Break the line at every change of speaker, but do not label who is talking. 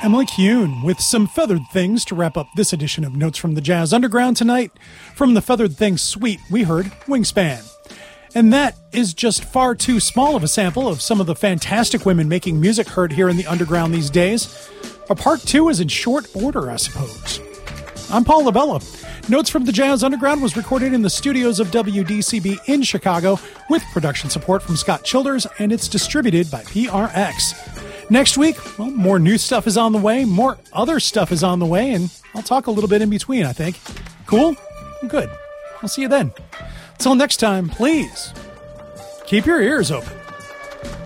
Emily Kuhn with some Feathered Things to wrap up this edition of Notes from the Jazz Underground tonight. From the Feathered Things suite, we heard Wingspan. And that is just far too small of a sample of some of the fantastic women making music heard here in the Underground these days. A part two is in short order, I suppose. I'm Paul Labella. Notes from the Jazz Underground was recorded in the studios of WDCB in Chicago with production support from Scott Childers, and it's distributed by PRX. Next week, well, more new stuff is on the way, more other stuff is on the way, and I'll talk a little bit in between, I think. Cool? Good. I'll see you then. Until next time, please keep your ears open.